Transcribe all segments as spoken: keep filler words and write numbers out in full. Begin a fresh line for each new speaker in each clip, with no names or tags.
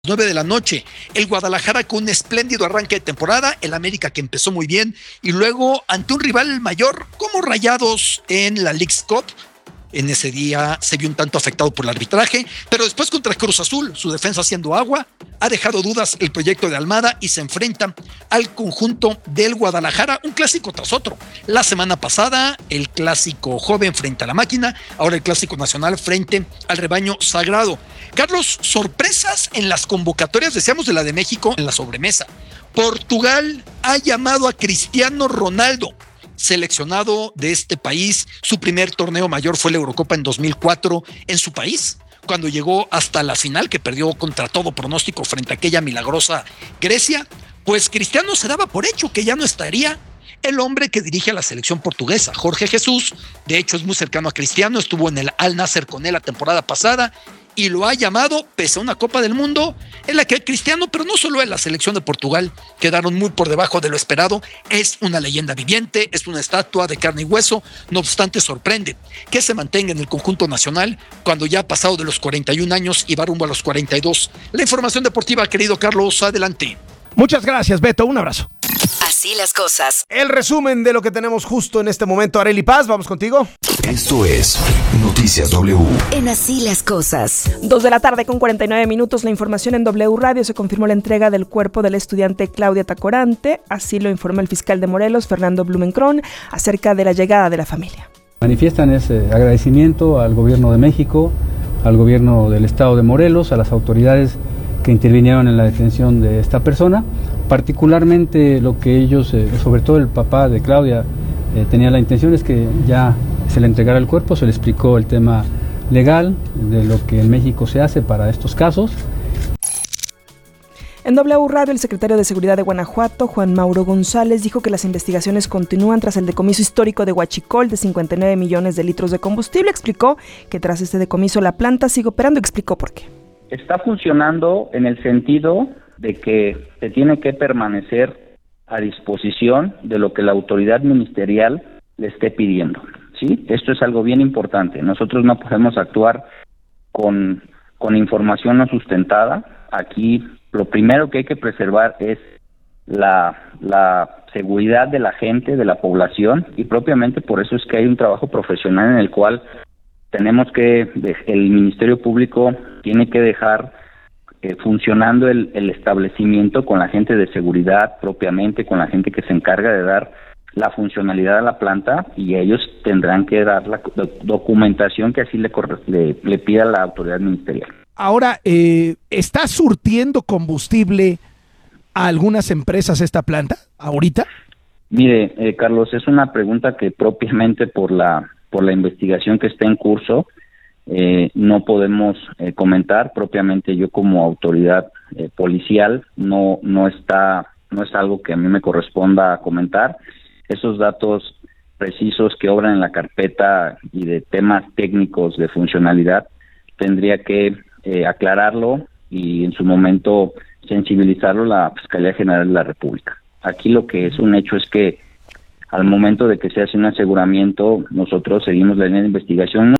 nueve de la noche, el Guadalajara con un espléndido arranque de temporada, el América que empezó muy bien y luego ante un rival mayor como Rayados en la Leagues Cup. En ese día se vio un tanto afectado por el arbitraje, pero después contra Cruz Azul, su defensa haciendo agua, ha dejado dudas el proyecto de Almada y se enfrenta al conjunto del Guadalajara, un clásico tras otro. La semana pasada, el clásico joven frente a la máquina, ahora el clásico nacional frente al rebaño sagrado. Carlos, sorpresas en las convocatorias, decíamos de la de México en la sobremesa. Portugal ha llamado a Cristiano Ronaldo, seleccionado de este país. Su primer torneo mayor fue la Eurocopa en dos mil cuatro en su país, cuando llegó hasta la final que perdió contra todo pronóstico frente a aquella milagrosa Grecia. Pues Cristiano se daba por hecho que ya no estaría el hombre que dirige a la selección portuguesa, Jorge Jesús. De hecho es muy cercano a Cristiano, estuvo en el Al Nassr con él la temporada pasada y lo ha llamado pese a una Copa del Mundo en la que Cristiano, pero no solo en la selección de Portugal, quedaron muy por debajo de lo esperado. Es una leyenda viviente, es una estatua de carne y hueso. No obstante, sorprende que se mantenga en el conjunto nacional cuando ya ha pasado de los cuarenta y un años y va rumbo a los cuarenta y dos. La información deportiva, querido Carlos, adelante.
Muchas gracias, Beto, un abrazo.
Así las cosas.
El resumen de lo que tenemos justo en este momento. Arely Paz, vamos contigo.
Esto es Noticias W.
En Así las cosas.
Dos de la tarde con cuarenta y nueve minutos. La información en W Radio. Se confirmó la entrega del cuerpo de la estudiante Claudia Tacorante. Así lo informó el fiscal de Morelos, Fernando Blumenkron, acerca de la llegada de la familia.
Manifiestan ese agradecimiento al gobierno de México, al gobierno del estado de Morelos, a las autoridades que intervinieron en la detención de esta persona. Particularmente lo que ellos, eh, sobre todo el papá de Claudia, eh, tenía la intención es que ya se le entregara el cuerpo, se le explicó el tema legal de lo que en México se hace para estos casos.
En W Radio, el secretario de Seguridad de Guanajuato, Juan Mauro González, dijo que las investigaciones continúan tras el decomiso histórico de Huachicol de cincuenta y nueve millones de litros de combustible. Explicó que tras este decomiso la planta sigue operando. Explicó por qué.
Está funcionando en el sentido de que se tiene que permanecer a disposición de lo que la autoridad ministerial le esté pidiendo, ¿sí? Esto es algo bien importante. Nosotros no podemos actuar con, con información no sustentada. Aquí lo primero que hay que preservar es la, la seguridad de la gente, de la población, y propiamente por eso es que hay un trabajo profesional en el cual tenemos que, el Ministerio Público tiene que dejar eh, funcionando el, el establecimiento con la gente de seguridad propiamente, con la gente que se encarga de dar la funcionalidad a la planta, y ellos tendrán que dar la documentación que así le, le, le pida la autoridad ministerial.
Ahora, eh, ¿está surtiendo combustible a algunas empresas esta planta ahorita?
Mire, eh, Carlos, es una pregunta que propiamente por la por la investigación que está en curso, eh, no podemos eh, comentar. Propiamente yo como autoridad eh, policial no no está no es algo que a mí me corresponda comentar. Esos datos precisos que obran en la carpeta y de temas técnicos de funcionalidad tendría que eh, aclararlo y en su momento sensibilizarlo la Fiscalía General de la República. Aquí lo que es un hecho es que al momento de que se hace un aseguramiento, nosotros seguimos la línea de investigación.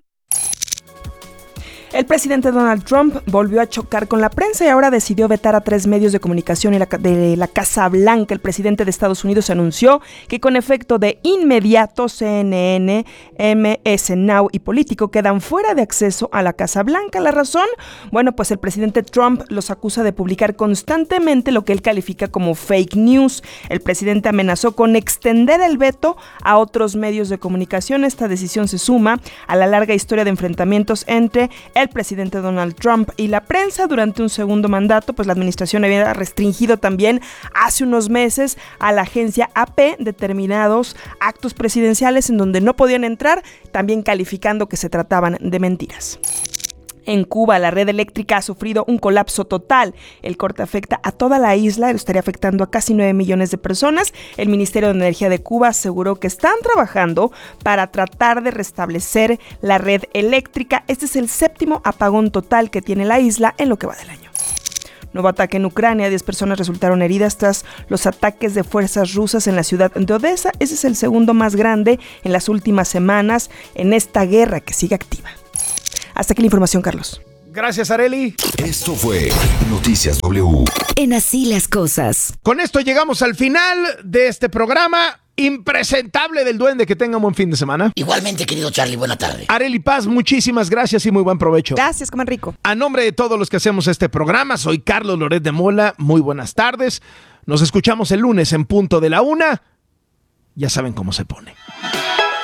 El presidente Donald Trump volvió a chocar con la prensa y ahora decidió vetar a tres medios de comunicación de la Casa Blanca. El presidente de Estados Unidos anunció que con efecto de inmediato C N N, M S Now y Político quedan fuera de acceso a la Casa Blanca. ¿La razón? Bueno, pues el presidente Trump los acusa de publicar constantemente lo que él califica como fake news. El presidente amenazó con extender el veto a otros medios de comunicación. Esta decisión se suma a la larga historia de enfrentamientos entre el presidente Donald Trump y la prensa durante un segundo mandato. Pues la administración había restringido también hace unos meses a la agencia A P determinados actos presidenciales en donde no podían entrar, también calificando que se trataban de mentiras. En Cuba, la red eléctrica ha sufrido un colapso total. El corte afecta a toda la isla, estaría afectando a casi nueve millones de personas. El Ministerio de Energía de Cuba aseguró que están trabajando para tratar de restablecer la red eléctrica. Este es el séptimo apagón total que tiene la isla en lo que va del año. Nuevo ataque en Ucrania, diez personas resultaron heridas tras los ataques de fuerzas rusas en la ciudad de Odessa. Ese es el segundo más grande en las últimas semanas en esta guerra que sigue activa. Hasta aquí la información, Carlos.
Gracias, Arely.
Esto fue Noticias W.
En Así las Cosas.
Con esto llegamos al final de este programa impresentable del Duende. Que tengan buen fin de semana.
Igualmente, querido Charlie, buena tarde.
Arely Paz, muchísimas gracias y muy buen provecho.
Gracias, coman rico.
A nombre de todos los que hacemos este programa, soy Carlos Loret de Mola. Muy buenas tardes. Nos escuchamos el lunes en punto de la una. Ya saben cómo se pone.